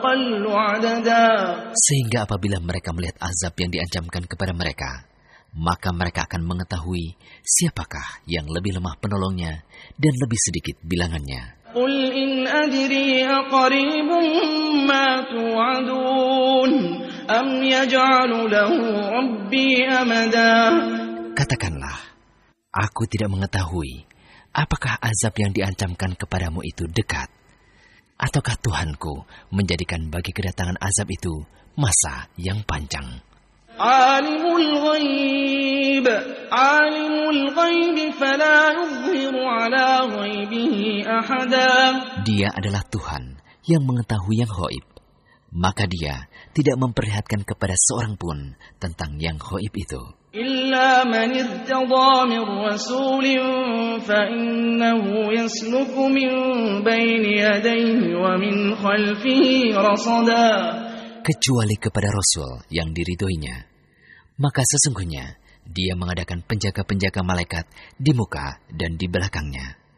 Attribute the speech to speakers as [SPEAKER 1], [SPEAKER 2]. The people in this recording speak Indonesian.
[SPEAKER 1] وأضل عددا.
[SPEAKER 2] Sehingga apabila mereka melihat azab yang diancamkan kepada mereka, maka mereka akan mengetahui siapakah yang lebih lemah penolongnya dan lebih sedikit bilangannya.
[SPEAKER 1] قل إن أدري أقريب ما توعدون أم يجعل له ربي أمدا.
[SPEAKER 2] Katakanlah, aku tidak mengetahui apakah azab yang diancamkan kepadamu itu dekat, ataukah Tuhanku menjadikan bagi kedatangan azab itu masa yang panjang.
[SPEAKER 1] عالم الغيب فلا يظهر على غيبه أحدا.
[SPEAKER 2] Dia adalah Tuhan yang mengetahui yang ghaib, maka dia tidak memperlihatkan kepada seorang pun tentang yang ghaib itu.
[SPEAKER 1] إلا من ارتضى من رسول فإنه يسلك من بين يديه ومن خلفه رصدا.
[SPEAKER 2] Kecuali kepada Rasul yang diridhoinya, maka sesungguhnya dia mengadakan penjaga-penjaga malaikat di muka dan di belakangnya.